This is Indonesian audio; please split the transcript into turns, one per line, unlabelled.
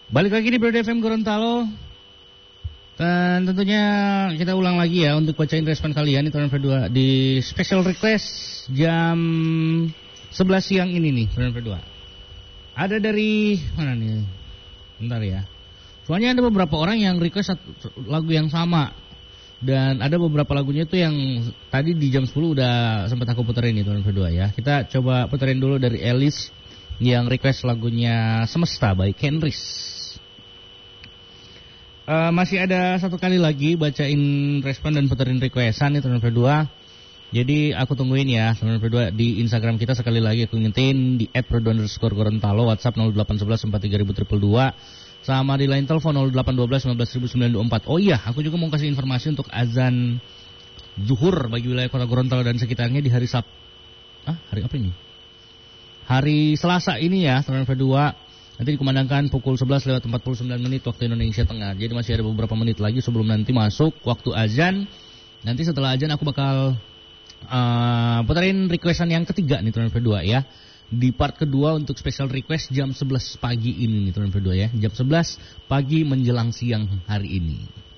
Balik lagi di Brode FM Gorontalo. Dan tentunya kita ulang lagi ya untuk bacain respon kalian di Turn 2 di special request jam 11 siang ini nih, Turn 2. Ada dari mana nih? Bentar ya. Soalnya ada beberapa orang yang request lagu yang sama. Dan ada beberapa lagunya itu yang tadi di jam 10 udah sempat aku puterin nih Turn 2 ya. Kita coba puterin dulu dari Elis yang request lagunya Semesta by Kenris. Masih ada satu kali lagi bacain respon dan puterin requestan nih Turn 2. Jadi aku tungguin ya Turn 2 di Instagram kita sekali lagi aku ngingetin di @prodo_Gorontalo, WhatsApp 0811 43000 sama di line telepon 0812 15924. Oh iya, aku juga mau kasih informasi untuk azan zuhur bagi wilayah Kota Gorontalo dan sekitarnya di hari hari apa ini? Hari Selasa ini ya Turn 2. Nanti dikumandangkan pukul 11:49 waktu Indonesia Tengah. Jadi masih ada beberapa menit lagi sebelum nanti masuk waktu azan. Nanti setelah azan aku bakal puterin requestan yang ketiga nih Turn 2 ya. Di part kedua untuk special request jam 11 pagi ini nih Turn 2 ya. Jam 11 pagi menjelang siang hari ini.